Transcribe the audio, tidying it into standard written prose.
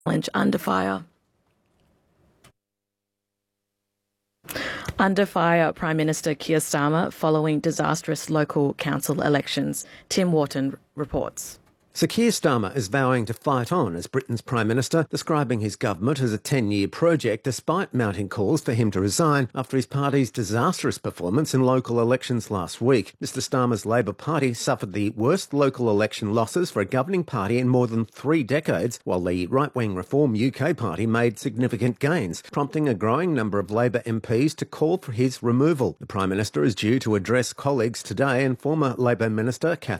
Challenge under fire. Under fire, Prime Minister Keir Starmer following disastrous local council elections. Tim Wharton reports. Sir Keir Starmer is vowing to fight on as Britain's Prime Minister, describing his government as a 10-year project despite mounting calls for him to resign after his party's disastrous performance in local elections last week. Mr Starmer's Labor Party suffered the worst local election losses for a governing party in more than 3 decades, while the right-wing Reform UK Party made significant gains, prompting a growing number of Labor MPs to call for his removal. The Prime Minister is due to address colleagues today, and former Labor Minister Catherine